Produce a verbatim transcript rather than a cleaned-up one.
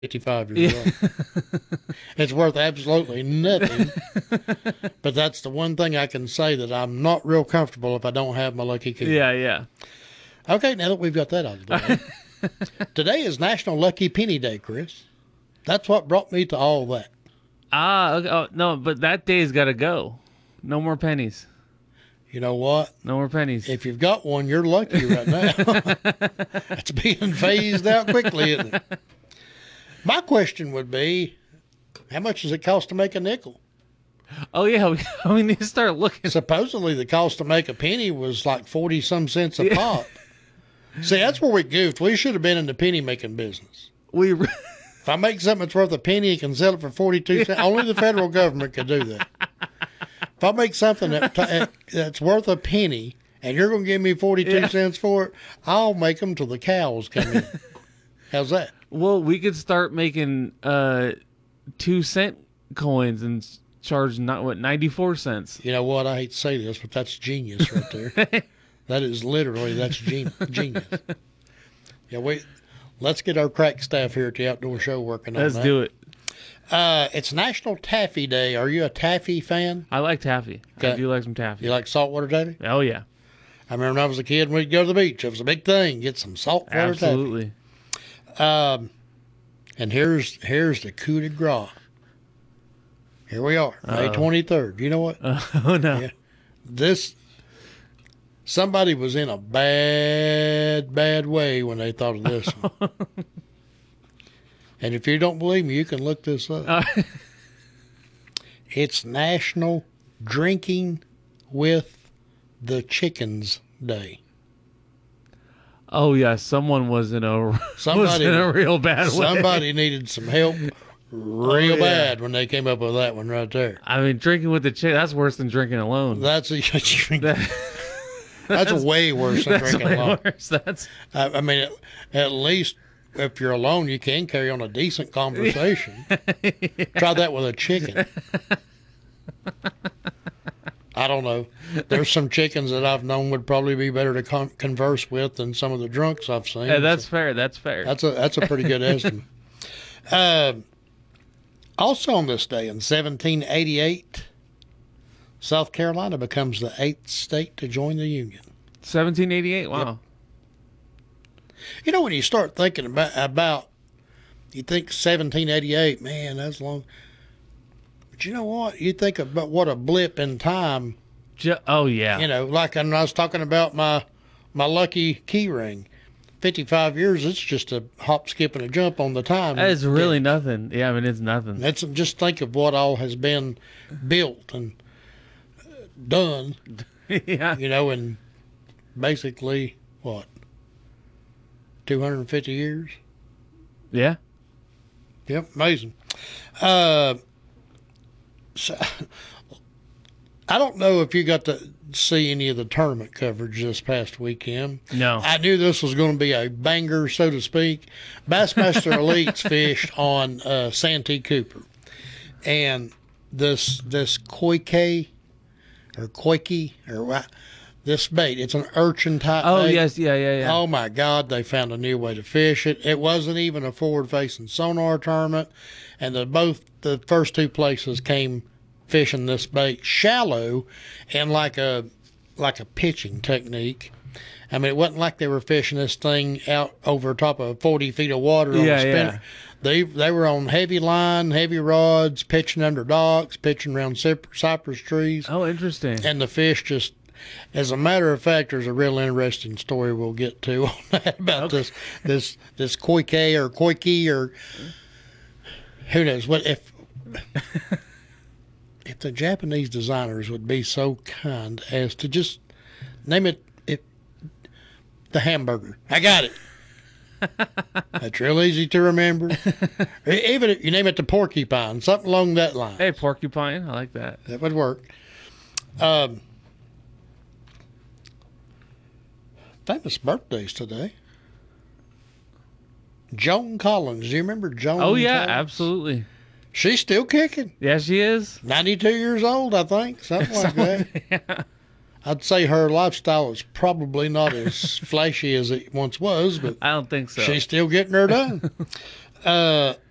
fifty-five years Yeah. old. It's worth absolutely nothing. But that's the one thing I can say that I'm not real comfortable if I don't have my Lucky Coon. Yeah, yeah. Okay, now that we've got that out of the way. Today is National Lucky Penny Day, Chris. That's what brought me to all that. Ah, okay. Oh, no, but that day's got to go. No more pennies. You know what? No more pennies. If you've got one, you're lucky right now. It's being phased out quickly, isn't it? My question would be, how much does it cost to make a nickel? Oh, yeah. We, we need to start looking. Supposedly the cost to make a penny was like forty some cents a pop. See, that's where we goofed. We should have been in the penny making business. We re- If I make something that's worth a penny, you can sell it for forty-two cents. Only the federal government could do that. If I make something that, that's worth a penny and you're going to give me forty-two Yeah. cents for it, I'll make them till the cows come in. How's that? Well, we could start making uh, two cent coins and s- charge not what ninety-four cents. You know what? I hate to say this, but that's genius right there. That is literally, that's gen- genius. Yeah, we let's get our crack staff here at the Outdoor Show working on Let's that. do it. Uh, it's National Taffy Day. Are you a taffy fan? I like taffy. I Okay. do like some taffy. You like saltwater taffy? Oh yeah, I remember when I was a kid, we'd go to the beach. It was a big thing. Get some saltwater absolutely. taffy. Um, and here's here's the coup de grace. Here we are, May Uh-oh. twenty-third. You know what? Uh, oh no. Yeah. This somebody was in a bad, bad way when they thought of this one. And if you don't believe me, you can look this up. Uh, It's National Drinking with the Chickens Day. oh yeah, someone was in a was Somebody- in a real bad way. Somebody needed some help real Oh, yeah. bad when they came up with that one right there. I mean, drinking with the chick, that's worse than drinking alone. That's a, That- that's way worse than that's drinking way alone. worse. That's I, I mean, at, at least if you're alone, you can carry on a decent conversation. Try that with a chicken. I don't know. There's some chickens that I've known would probably be better to con- converse with than some of the drunks I've seen. yeah, that's So fair. That's fair. that's a that's a pretty good estimate. Um also on this day in seventeen eighty-eight, South Carolina becomes the eighth state to join the Union. seventeen eighty-eight. Wow. You know, when you start thinking about, about you think seventeen eighty-eight, man, that's long. But you know what? You think about what a blip in time, Ju- oh yeah. you know, like when I was talking about my my lucky key ring. fifty-five years, it's just a hop, skip, and a jump on the time. It's really nothing. Yeah, I mean, it's nothing. That's just think of what all has been built and done, yeah. you know, in basically, what, two hundred fifty years? Yeah. Yep, amazing. Uh, so, I don't know if you got to see any of the tournament coverage this past weekend. No. I knew this was going to be a banger, so to speak. Bassmaster Elites fished on uh, Santee Cooper, and this this koike or koike or what? This bait. It's an urchin type. Oh bait. yes. Yeah. Yeah. Yeah. Oh my God, they found a new way to fish it. It wasn't even a forward-facing sonar tournament, and the both the first two places came fishing this bait shallow and like a like a pitching technique. I mean, it wasn't like they were fishing this thing out over top of forty feet of water on Yeah, a spinner. yeah. They they were on heavy line, heavy rods, pitching under docks, pitching around cyp- cypress trees, Oh, interesting. and the fish just. As a matter of fact, there's a real interesting story we'll get to on that about Okay. this this this koike or koike or who knows what if if the Japanese designers would be so kind as to just name it it the hamburger. I got it. That's real easy to remember. Even if you name it the porcupine, something along that line. Hey, porcupine. I like that. That would work. Um, famous birthdays today. Joan Collins. Do you remember Joan? Oh yeah, Collins? absolutely. She's still kicking. Yeah, she is. ninety-two years old, I think. Something like that. Yeah. I'd say her lifestyle is probably not as flashy as it once was, but I don't think so. she's still getting her done. uh,